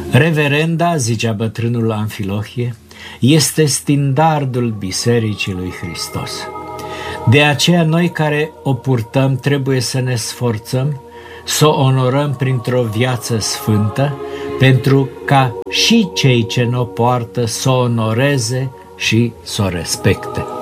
Reverenda, zicea bătrânul Amfilohie, este standardul Bisericii lui Hristos. De aceea noi care o purtăm trebuie să ne sforțăm să o onorăm printr-o viață sfântă, pentru ca și cei ce n-o poartă să o onoreze și să o respecte.